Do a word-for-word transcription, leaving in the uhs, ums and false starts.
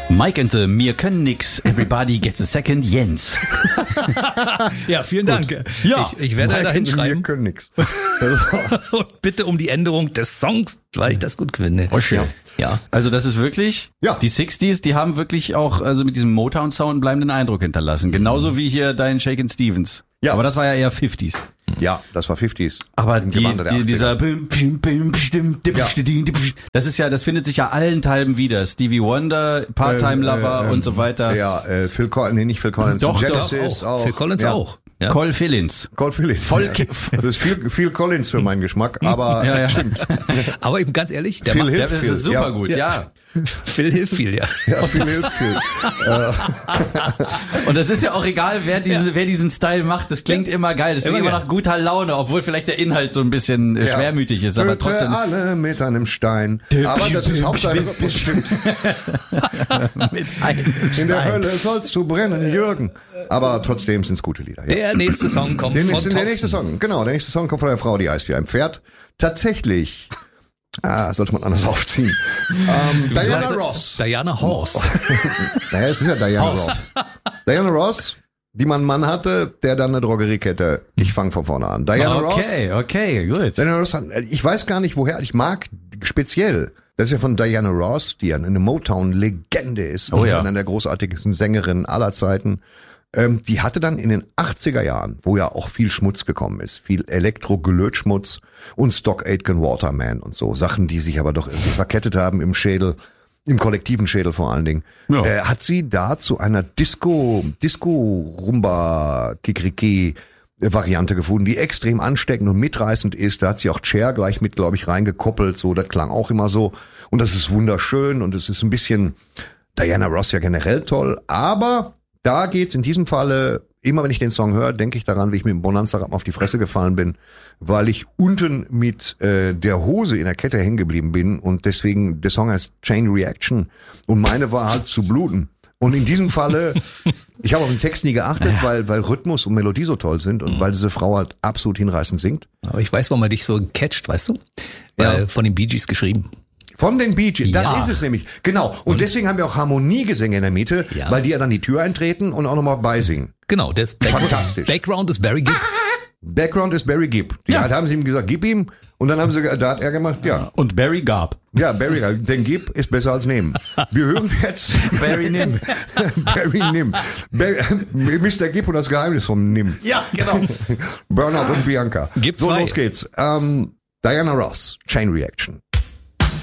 Mike and the Wir können nix, everybody gets a second, Jens. Ja, vielen Dank. Ja. Ich, ich werde Mike da hinschreiben. Wir können nix. Und bitte um die Änderung des Songs, weil ich das gut finde. Oh, schön. Ja. Also das ist wirklich, Ja. die sechziger, die haben wirklich auch also mit diesem Motown-Sound einen bleibenden Eindruck hinterlassen. Genauso wie hier dein Shakin' Stevens. Ja. Aber das war ja eher fünfziger. Ja, das war fünfziger. Aber die, Gewandte der die, dieser, Ja. das ist ja, das findet sich ja allenthalben wieder. Stevie Wonder, Part-Time Lover Äh, äh, und so weiter. Ja, äh, Phil Collins, nee, nicht Phil Collins. Doch, Genesis Auch. auch. Phil Collins ja. auch. Ja. Col Philins. Col Phillips. Voll- Ja. Das ist viel, viel Collins für meinen Geschmack, aber Ja, ja. stimmt. Aber eben ganz ehrlich, der Phil macht, hilft Das viel. ist super ja. gut, ja. Phil hilft viel, ja. Ja, viel hilft viel. Und das ist ja auch egal, wer, diese, wer diesen Style macht. Das klingt immer geil. Das klingt Immer immer geil. nach guter Laune, obwohl vielleicht der Inhalt so ein bisschen äh, Ja. schwermütig ist, aber Töte trotzdem alle mit einem Stein. Aber das ist Hauptsache, das stimmt. mit einem In der Stein. Hölle sollst du brennen, Jürgen. Aber trotzdem sind es gute Lieder. Ja. Der nächste Song kommt Der von nächste, der Thorsten. nächste Song, genau, der nächste Song kommt von einer Frau, die heißt wie ein Pferd. Tatsächlich, ah, sollte man anders aufziehen. Ähm, Diana Weißt du, Ross. Diana Horse. Naja, es ist ja Diana Ross. Diana Ross, die man einen Mann hatte, der dann eine Drogeriekette, ich fange von vorne an. Diana Ross. Okay, okay, gut. Diana Ross, hat- ich weiß gar nicht woher, ich mag speziell, das ist ja von Diana Ross, die ja eine Motown-Legende ist. Oh ja. Eine der großartigsten Sängerinnen aller Zeiten. Ähm, die hatte dann in den achtziger Jahren, wo ja auch viel Schmutz gekommen ist, viel Elektro-Gelötschmutz und Stock Aitken Waterman und so, Sachen, die sich aber doch irgendwie verkettet haben im Schädel, im kollektiven Schädel vor allen Dingen, Ja. äh, hat sie da zu einer Disco, Disco-Rumba, Kikriki, Variante gefunden, die extrem ansteckend und mitreißend ist. Da hat sie auch Cher gleich mit, glaube ich, reingekoppelt. So, das klang auch immer so. Und das ist wunderschön und es ist ein bisschen Diana Ross ja generell toll. Aber da geht's in diesem Falle, immer wenn ich den Song höre, denke ich daran, wie ich mit dem Bonanza-Rappen auf die Fresse gefallen bin, weil ich unten mit äh, der Hose in der Kette hängen geblieben bin und deswegen, der Song heißt Chain Reaction und meine war halt zu bluten. Und in diesem Falle, ich habe auf den Text nie geachtet, weil, weil Rhythmus und Melodie so toll sind und weil diese Frau halt absolut hinreißend singt. Aber ich weiß, warum man dich so catcht, weißt du? Ja. Äh, von den Bee Gees geschrieben. Von den Bee Gees, das Ja. ist es nämlich. Genau. Und, deswegen haben wir auch Harmoniegesänge in der Mitte, Ja. weil die ja dann die Tür eintreten und auch nochmal beisingen. Genau, das Background, Fantastisch. Background ist Barry Gibb. Background ist Barry Gibb. Ja, da haben sie ihm gesagt, gib ihm. Und dann haben sie, da hat er gemacht, ja. Und Barry Garb. Ja, Barry, denn Gib ist besser als nehmen. Wir hören jetzt Barry Nim. Barry Nim. Barry, Mister Gibb und das Geheimnis vom Nim. Ja, genau. Burnout und Bianca. Gib so, zwei. los geht's. Ähm, Diana Ross, Chain Reaction.